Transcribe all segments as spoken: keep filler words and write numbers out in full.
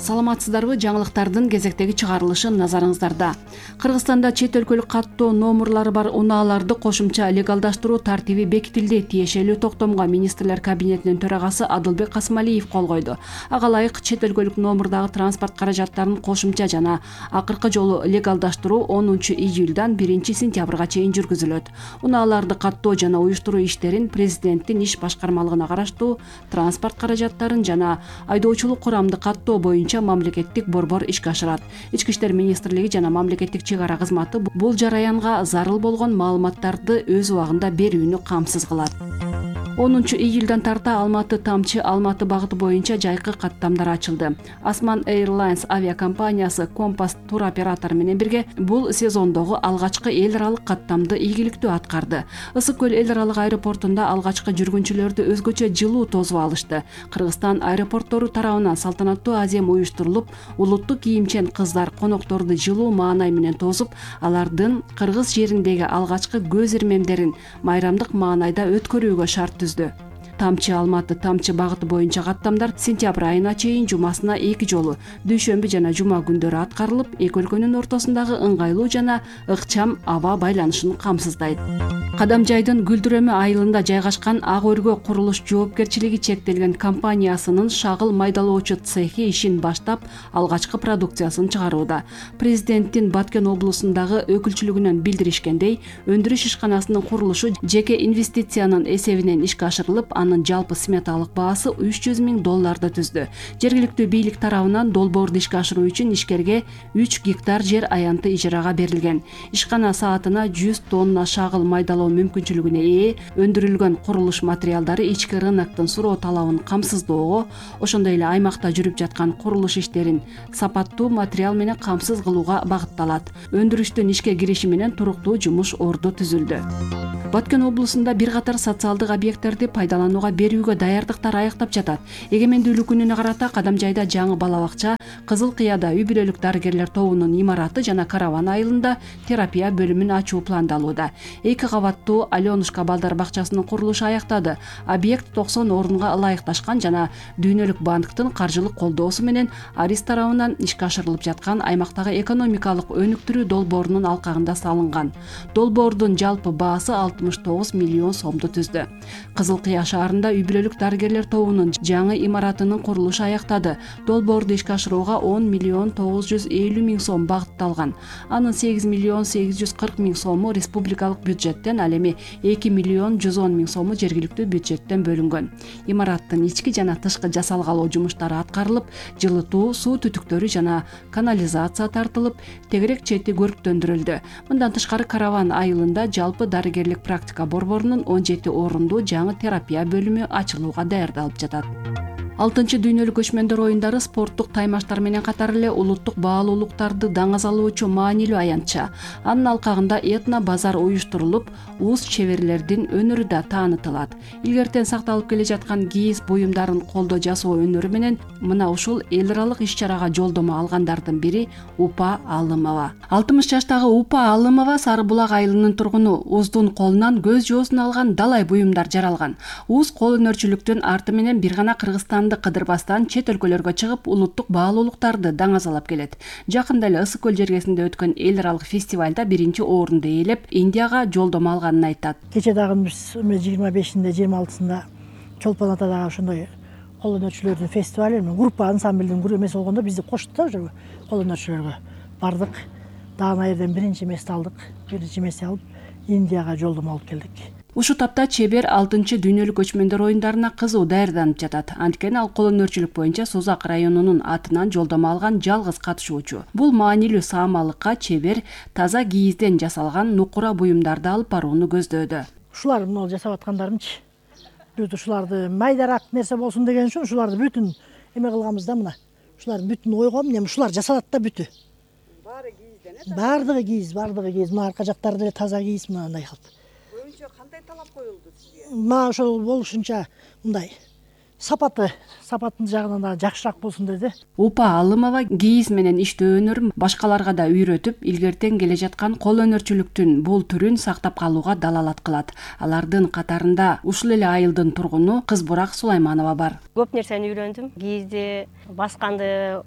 саламатсыздарбы? Жаңылыктардын кезектеги чыгарылышы назарыңыздарда. Кыргызстанда чет өлкөлүк каттоо номурлары бар унааларды кошумча легалдаштыруу тартиби бекитилди. Тиешелүү токтомго министрлер кабинетинин төрагасы Адылбек Касымалиев кол койду. Ага ылайык чет өлкөлүк номурдагы транспорт каражаттарын кошумча жана акыркы жолу легалдаштыруу онунчу июлдан биринчи сентябрга чейин жүргүзүлөт. Унааларды каттоо жана уюштуруу иштерин президенттин иш башкармалыгына караштуу транспорт каражаттарын жана айдоочулук курамды каттоо боюнча мамлекеттик борбор ишке ашырат. Ички иштер министрлиги жана мамлекеттик чек ара кызматы бул жараянга зарыл болгон маалыматтарды өз убагында берүүнү камсыз кылат. онунчу июлдан тарта Алматы Тамчы Алматы багыты боюнча жайкы каттамдар ачылды. Asman Airlines авиакомпаниясы Compass тур оператору менен бирге бул сезондогу алгачкы эл аралык каттамды ийгиликтүү аткарды. Ысык көл эл аралык аэропортунда алгачкы жүргүнчүлөрдү өзгөчө жылуу тосуп алышты. Кыргызстан аэропорттору тарабынан салтанаттуу азем уюштурулуп, улуттук кийимчен кыздар конокторду жылуу маанай менен тосуп, алардын кыргыз жериндеги алгачкы көз ирмемдерин майрамдык маанайда өткөрүүгө шарт түздү. Тамчы Алматы Тамчы багыты боюнча каттамдар сентябрь айына чейин жумасына эки жолу дүйшөмбү жана жума күндөрү аткарылып, эки өлкөнүн ортосундагы ыңгайлуу жана ыкчам аба байланышын камсыздайт. Кадамжайдын Гүлдүрөмө айылында жайгашкан Ак өргө курулуш жоопкерчилиги чектелген компаниясынын шагыл майдалоочу цехи ишин баштап, алгачкы продукциясын чыгарууда. Президенттин Баткен облусундагы өкүлчүлүгүнөн билдиришкендей, өндүрүш ишканасынын курулушу жеке инвестициянын эсебинен ишке ашырылып, анын жалпы сметалык баасы үч жүз миң долларды түздү. Жергиликтүү бийлик тарабынан долбоорду ишке ашыруу үчүн ишкерге үч гектар жер аянты ижарага берилген. Ишкана саатына жүз тонна шагыл майдалоо мүмкүнчүлүгүнө ээ, өндүрүлгөн курулуш материалдары ички рыноктун суроо талабын камсыздоого, ошондой эле аймакта жүрүп жаткан курулуш иштерин сапаттуу материал менен камсыз кылууга багытталат. Өндүрүштүн ишке кириши менен туруктуу жумуш орду түзүлдү. Баткен облусунда бир катар социалдык объекттерди пайдаланууга берүүгө даярдыктар аяктап жатат. Эгемендүүлүк күнүнө карата Кадамжайда жаңы бала бакча, Кызыл Кыяда үй бүлөлүк дарыгерлер тобунун имараты жана Караван айылында терапия бөлүмүн ачуу пландалууда. Эки кабаттуу Аленушка балдар бакчасынын курулушу аяктады. Объект токсон орунга ылайыкташкан жана Дүйнөлүк банктын каржылык колдоосу менен Арис тарабынан ишке ашырылып жаткан аймактагы экономикалык өнүктүрүү долбоорунун алкагында салынган. Долбоордун жалпы баасы алтымыш тогуз миллион сомду түздү. Кызыл Кыя шаарында үй бүлөлүк дарыгерлер тобунун жаңы имаратынын курулушу аяктады. Долбоорду ишке ашырууга он миллион тогуз жүз элүү миң сом багытталган. Анын сегиз миллион сегиз жүз кырк миң сому республикалык бюджеттен, ал эми эки миллион жүз он миң сому жергиликтүү бюджеттен бөлүнгөн. Имараттын ички жана тышкы жасалгалоо жумуштары аткарылып, жылытуу, суу түтүктөрү жана канализация тартылып, тегерек чети көрктөндүрүлдү. Мындан тышкары Караван айылында жалпы дарыгерлик практика борборунун он жети орундуу жаңы терапия бөлүмү ачылууга даярдалып жатат. алтынчы дүйнөлүк көчмөндөр оюндары спорттук таймаштар менен катар эле улуттук баалуулуктарды даңазалоочу маанилүү аянтча. Анын алкагында этно базар уюштурулуп, уус чеберлердин өнөрү да таанытылат. Илгертен сакталып келе жаткан кийиз буюмдарын колдо жасоо өнөрү менен мына ушул эл аралык иш-чарага жолдомо алгандардын бири Упа Алымова. алтымыш жаштагы Упа Алымова Сары Булак айылынын тургуну. Уздун колунан көз жоосун алган далай буюмдар жаралган. Уз кол өнөрчүлүктүн арты менен бир гана Кыргызстан кыдырбастан чет өлкөлөргө чыгып, улуттук баалуулуктарды даңазалап келет. Жакында эле Ысык көл жергесинде өткөн эл аралык фестивалда биринчи орунду ээлеп, Индияга жолдомо алганын айтат. Кече дагы биз жыйырма бешинде жыйырма алтысында Чолпон Атадагы ошондой кол өнөрчүлөрдүн фестивали, группа ансамблдин эмеси болгондо бизди кошту да ошо кол өнөрчүлөргө. Бардык. Даана жерден биринчи эмести алдык. Биринчи эмеси алып, Индияга жолдомо алып келдик. Ушу тапта чебер алтынчы дүйнөлүк көчмөндөр оюндарына кызуу даярданып жатат. Анткени ал кол өнөрчүлүк боюнча Созак районунун атынан жолдомо алган жалгыз катышуучу. Бул маанилүү саамалыкка чебер таза кийизден жасалган нукура буюмдарды алып барууну көздөөдө. Ушулар мына жасап аткандарымчы. Бүт ушуларды майдараак нерсе болсун деген үчүн ушуларды бүтүн эме кылганбыз да мына. Ушуларды бүтүн ойгом, эми ушулар жасалат да бүтү. Баары кийизден, э? Бардыгы кийиз, бардыгы кийиз. Мына арка жактары деле таза кийиз мындай кылып. Кандай талап коюлду сизге? Мына ошол болушунча мындай сапаты, сапаттын жагынан да жакшыраак болсун деди. Упа Алымова кийиз менен иштөө өнөрүн башкаларга да үйрөтүп, илгертен келе жаткан кол өнөрчүлүктүн бул түрүн сактап калууга далалат кылат. Алардын катарында ушул эле айылдын тургуну Кызбурак Сулайманова бар. Көп нерсени үйрөндүм. Кийизди басканды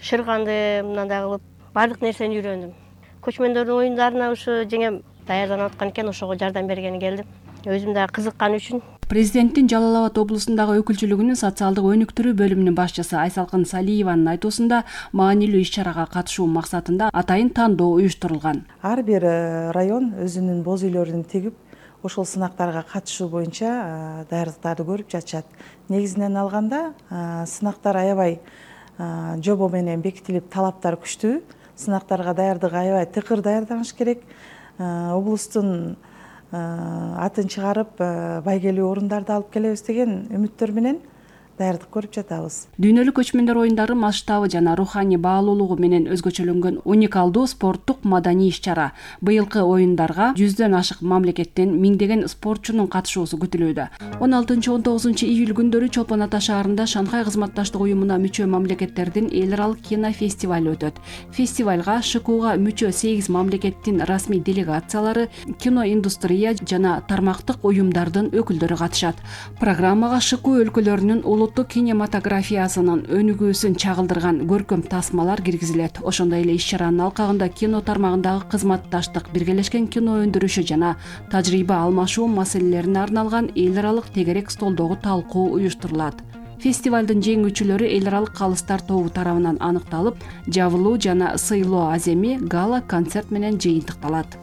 шырганды мындай кылып баардык нерсени үйрөндүм. Көчмөндөрдүн оюндарына ушу жеңем даярданып аткан экен, ошого жардам бергени келдим. Өзүм дагы кызыккан үчүн. Президенттин Жалал Абад облусундагы өкүлчүлүгүнүн социалдык өнүктүрүү бөлүмүнүн башчысы Айсалкын Салиеванын айтуусунда маанилүү иш-чарага катышуу максатында атайын тандоо уюштурулган. Ар бир район өзүнүн боз үйлөрүн тигип, ошол сынактарга катышуу боюнча даярдыктарды көрүп жатышат. Негизинен алганда сынактар аябай жобо менен бекитилип, талаптар күчтүү. Сынактарга даярдык аябай тыкыр даярданыш керек. Облустун атын чыгарып, байгелүү орундарды алып келебиз деген үмүттөр менен даярдык көрүп жатабыз. Дүйнөлүк көчмөндөр оюндары масштабы жана руханий баалуулугу менен өзгөчөлөнгөн уникалдуу спорттук маданий иш-чара. Быйылкы оюндарга жүздөн ашык мамлекеттен миңдеген спортчунун катышуусу күтүлүүдө. он алтынчы он тогузунчу июль күндөрү Чолпон Ата шаарында Шанхай кызматташтык уюмуна мүчө мамлекеттердин эл аралык кинофестиваль өтөт. Фестивалга ШКУга мүчө сегиз мамлекеттин расмий делегациялары, киноиндустрия жана тармактык уюмдардын өкүлдөрү катышат. Программага ШКУ өлкөлөрүнүн улуттук кинематографиясынын өнүгүүсүн чагылдырган көркөм тасмалар киргизилет. Ошондой эле иш-чаранын алкагында кино тармагындагы кызматташтык, биргелешкен кино өндүрүшү жана тажрыйба алмашуу маселелерине арналган эл аралык тегерек столдогу талкуу уюштурулат. Фестивалдын жеңүүчүлөрү эл аралык калыстар тобу тарабынан аныкталып, жабылуу жана сыйлоо аземи гала концерт менен жыйынтыкталат.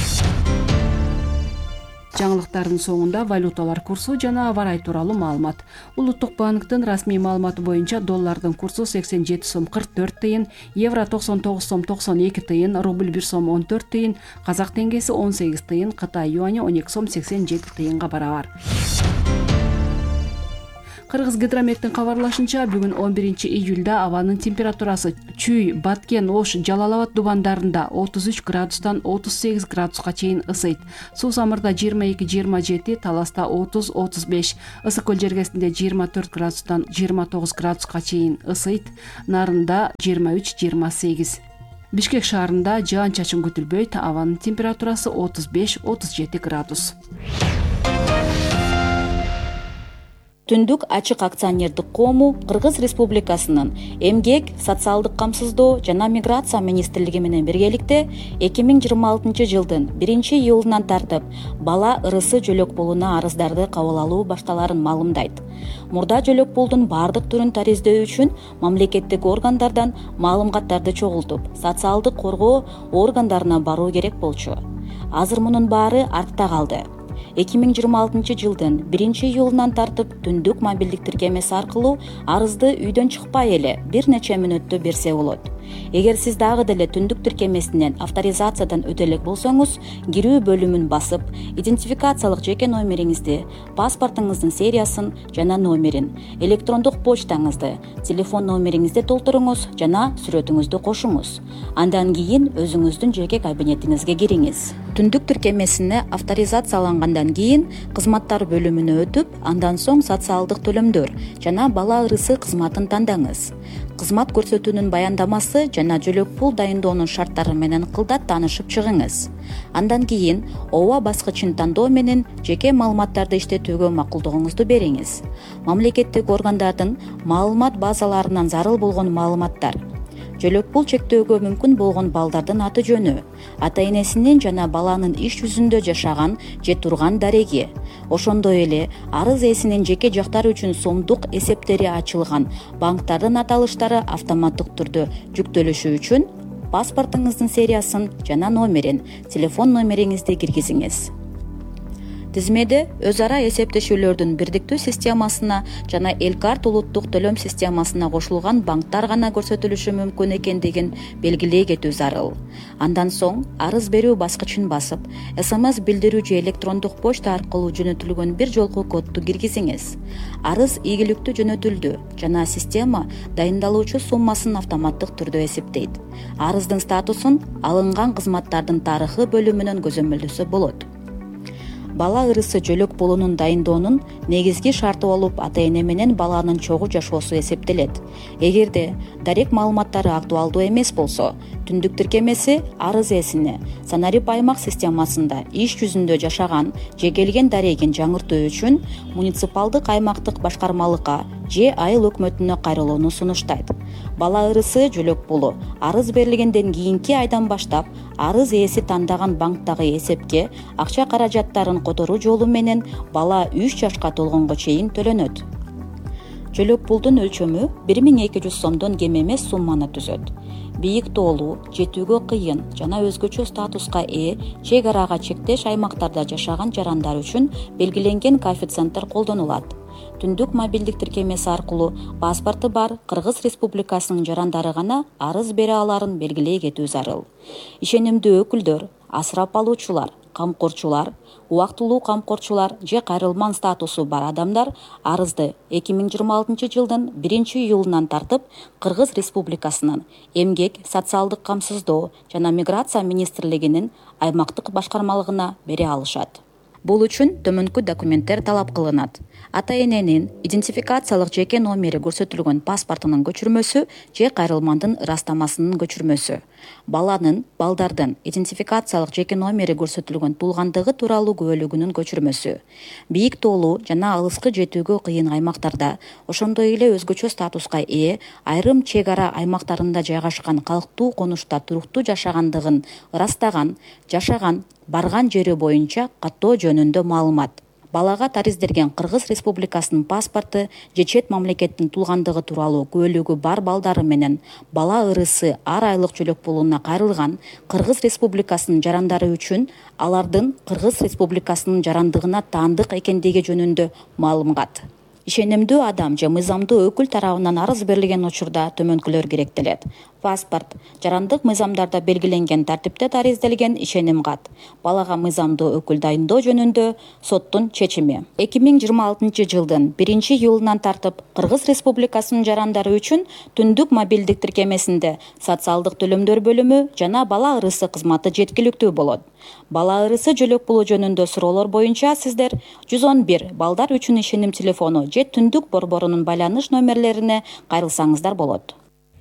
Жаңылыктардын соңунда валюталар курсу жана аба ырайы тууралуу маалымат. Улуттук банктын расмий маалыматы боюнча доллардын курсу сексен жети сом кырк төрт тыйын, евро токсон тогуз сом токсон эки тыйын, рубль бир сом он төрт тыйын, казак теңгеси он сегиз тыйын, Кытай юани он эки сом сексен жети тыйынга барабар. Кыргыз гидрометтин кабарлашынча, бүгүн он биринчи июлда абанын температурасы Чүй, Баткен, Ош, Жалал Абад дубандарында отуз үч градустан отуз сегиз градуска чейин ысыйт. Суу самырда жыйырма эки жыйырма жети, Таласта отуз отуз беш, Ысык көл жергесинде жыйырма төрт градустан жыйырма тогуз градуска чейин ысыйт. Нарында жыйырма үч жыйырма сегиз. Бишкек шаарында жаан-чачын күтүлбөйт, абанын температурасы отуз беш отуз жети градус. Түндүк ачык акционердик коому Кыргыз Республикасынын Эмгек, социалдык камсыздоо жана миграция министрлиги менен биргеликте эки миң жыйырма алтынчы жылдын биринчи июлунан тартып бала ырысы жөлөк пулуна арыздарды кабыл алуу башталарын маалымдайт. Мурда жөлөк пулдун бардык түрүн тариздөө үчүн мамлекеттик органдардан маалыматтарды чогултуп, социалдык коргоо органдарына баруу керек болчу. Азыр мунун баары артта калды. эки миң жыйырма алтынчы жылдын биринчи июлунан тартып түндүк мобилдик тиркемеси аркылуу арызды үйдөн чыкпай эле бир нече мүнөттө берсе болот. Эгер сиз дагы деле түндүк тиркемесинен авторизациядан өтө элек болсоңуз, кирүү бөлүмүн басып, идентификациялык жеке номериңизди, паспортуңуздун сериясын жана номерин, электрондук почтаңызды, телефон номериңизди толтуруңуз жана сүрөтүңүздү кошуңуз. Андан кийин өзүңүздүн жеке кабинетиңизге кириңиз. Түндүк тиркемесине авторизациялангандан кийин кызматтар бөлүмүнө өтүп, андан соң социалдык төлөмдөр жана бала ырысы кызматын тандаңыз. Кызмат көрсөтүүнүн баяндамасы жана жөлөк пул дайындоонун шарттары менен кылдат таанышып чыгыңыз. Андан кийин ооба баскычын тандоо менен жеке маалыматтарды иштетүүгө макулдугуңузду бериңиз. Мамлекеттик органдардын маалымат базаларынан зарыл болгон маалыматтар, жөлөк пул чектөөгө мүмкүн болгон балдардын аты жөнү, ата энесинин жана баланын иш жүзүндө жашаган же турган дареги, ошондой эле арыз ээсинин жеке жактары үчүн сомдук эсептери ачылган банктардын аталыштары автоматтык түрдө жүктөлүшү үчүн паспортуңуздун сериясын жана номерин, телефон номериңизди киргизиңиз. Тизмеде өз ара эсептешүүлөрдүн бирдиктүү системасына жана Элкарт улуттук төлөм системасына кошулган банктар гана көрсөтүлүшү мүмкүн экендигин белгилей кетүү зарыл. Андан соң арыз берүү баскычын басып, эс эм эс билдирүү же электрондук почта аркылуу жөнөтүлгөн бир жолку кодду киргизиңиз. Арыз ийгиликтүү жөнөтүлдү жана система дайындалуучу суммасын автоматтык түрдө эсептейт. Арыздын статусун алынган кызматтардын тарыхы бөлүмүнөн көзөмөлдөсө болот. Бала ырысы жөлөк пулунун дайындоонун негизги шарты болуп ата эне менен баланын чогуу жашоосу эсептелет. Эгерде дарек маалыматтары актуалдуу эмес болсо, түндүк тиркемеси арыз ээсине санарип аймак системасында иш жүзүндө жашаган же келген дарегин жаңыртуу үчүн муниципалдык аймактык башкармалыкка же айыл өкмөтүнө кайрылууну сунуштайт. Бала ырысы жөлөк пулу арыз берилгенден кийинки айдан баштап арыз ээси тандаган банктагы эсепке акча каражаттарын которуу жолу менен бала үч жашка толгонго чейин төлөнөт. Жөлөк пулдун өлчөмү бир миң эки жүз сомдон кем эмес сумманы түзөт. Бийик тоолуу, жетүүгө кыйын жана өзгөчө статуска ээ чек арага чектеш аймактарда жашаган жарандар үчүн белгиленген коэффициенттер колдонулат. Түндүк мобилдик тиркемеси аркылуу паспорты бар Кыргыз Республикасынын жарандары гана арыз бере аларын белгилей кетүү зарыл. Ишенимдүү өкүлдөр, асырап алуучулар, камкорчулар, убактылуу камкорчулар же кайрылман статусу бар адамдар арызды эки миң жыйырма алтынчы жылдын биринчи июлунан тартып Кыргыз Республикасынын Эмгек, социалдык камсыздоо жана миграция министрлигинин аймактык башкармалыгына бере алышат. Бул үчүн төмөнкү документтер талап кылынат. Ата-эненин идентификациялык жеке номери көрсөтүлгөн паспортунун көчүрмөсү же кайрылмандын ырастамасынын көчүрмөсү. Баланын, балдардын идентификациялык жеке номери көрсөтүлгөн туулгандыгы тууралуу күбөлүгүнүн көчүрмөсү. Бийик тоолуу жана алыскы жетүүгө кыйын аймактарда, ошондой эле өзгөчө статуска ээ айрым чек ара аймактарында жайгашкан калктуу конушта туруктуу жашагандыгын ырастаган, жашаган, барган жери боюнча каттоо жөнүндө маалымат. Балага таризделген Кыргыз Республикасынын паспорту же чет мамлекеттин туулгандыгы тууралуу күбөлүгү бар балдары менен бала ырысы ар айлык жөлөк пулуна кайрылган Кыргыз Республикасынын жарандары үчүн алардын Кыргыз Республикасынын жарандыгына таандык экендиги жөнүндө маалымат. Ишенимдүү адам же мыйзамдуу өкүл тарабынан арыз берилген учурда төмөнкүлөр керектелет. Паспорт, жарандык мыйзамдарда белгиленген тартипте таризделген ишеним кат. Балага мыйзамдуу өкүл дайындоо жөнүндө соттун чечими. эки миң жыйырма алтынчы жылдын биринчи июлунан тартып Кыргыз Республикасынын жарандары үчүн түндүк мобилдик тиркемесинде социалдык төлөмдөр бөлүмү жана бала ырысы кызматы жеткиликтүү болот. Бала ырысы жөлөк пулу жөнүндө суроолор боюнча сиздер жүз он бир балдар үчүн ишеним телефону же түндүк борборунун байланыш номерлерине кайрылсаңыздар болот.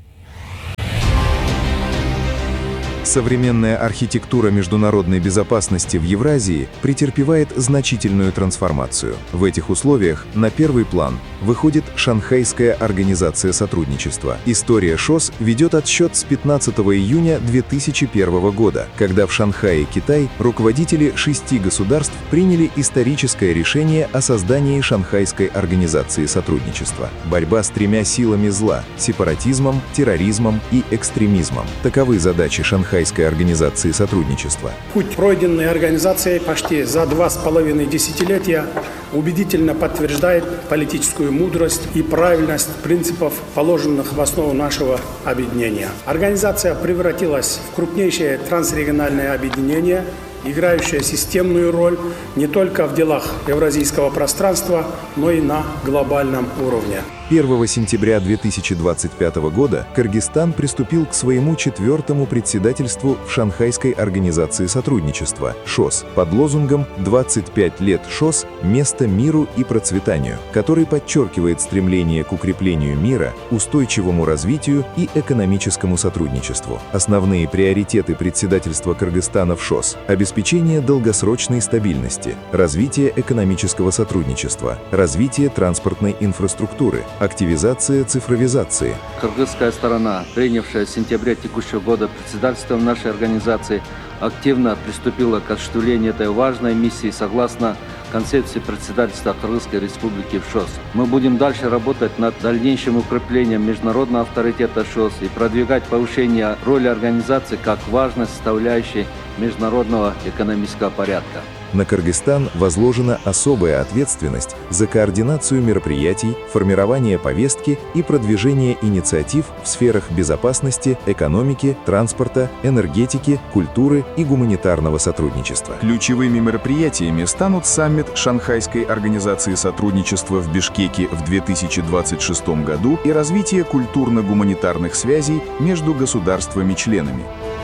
Современная архитектура международной безопасности в Евразии претерпевает значительную трансформацию. В этих условиях на первый план выходит Шанхайская организация сотрудничества. История ШОС ведет отсчет с пятнадцатого июня две тысячи первого года, когда в Шанхае, Китай, руководители шести государств приняли историческое решение о создании Шанхайской организации сотрудничества. Борьба с тремя силами зла – сепаратизмом, терроризмом и экстремизмом. Таковы задачи Шанхайской организации сотрудничества. Путь, пройденный организацией почти за два с половиной десятилетия, убедительно подтверждает политическую мудрость и правильность принципов, положенных в основу нашего объединения. Организация превратилась в крупнейшее трансрегиональное объединение, играющее системную роль не только в делах евразийского пространства, но и на глобальном уровне. первого сентября две тысячи двадцать пятого года Кыргызстан приступил к своему четвертому председательству в Шанхайской организации сотрудничества ШОС под лозунгом «двадцать пять лет ШОС. Место миру и процветанию», который подчеркивает стремление к укреплению мира, устойчивому развитию и экономическому сотрудничеству. Основные приоритеты председательства Кыргызстана в ШОС – обеспечение долгосрочной стабильности, развитие экономического сотрудничества, развитие транспортной инфраструктуры, активизация цифровизации. Кыргызская сторона, принявшая в сентябре текущего года председательством нашей организации, активно приступила к осуществлению этой важной миссии согласно концепции председательства Кыргызской Республики в ШОС. Мы будем дальше работать над дальнейшим укреплением международного авторитета ШОС и продвигать повышение роли организации как важной составляющей международного экономического порядка. На Кыргызстан возложена особая ответственность за координацию мероприятий, формирование повестки и продвижение инициатив в сферах безопасности, экономики, транспорта, энергетики, культуры и гуманитарного сотрудничества. Ключевыми мероприятиями станут саммит Шанхайской организации сотрудничества в Бишкеке в две тысячи двадцать шестом году и развитие культурно-гуманитарных связей между государствами-членами.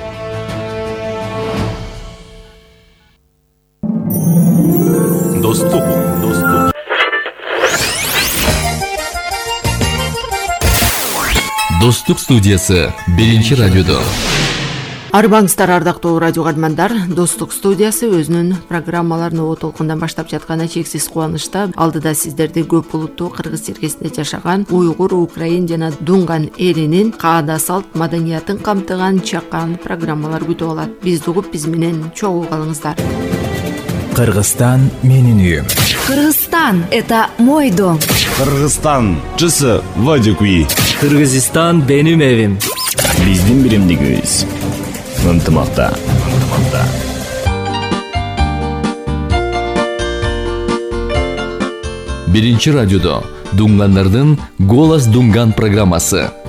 Доступ. Доступ. Доступ студиясы биринчи радиодо. Арбаңыздар, ардактуу радио каармандар. Достук студиясы өзүнүн программаларын о толкундан баштап жатканы чексиз кубанычта. Алдыда сиздерди көп булуттуу кыргыз чергесинде жашаган уйгур, украин жана дунган элинин каада салт маданиятын камтыган чакан программалар күтүп алат. Бизди угуп биз менен чогуу калыңыздар. Кыргызстан менин үйүм. Кыргызстан — это мой дом. Кыргызстан — чысы Вадикуи. Кыргызстан — benim evim. Биздин биримдигибиз ынтымакта. Ынтымакта. Биринчи радиодо Дунгандардын Голос Дунган программасы.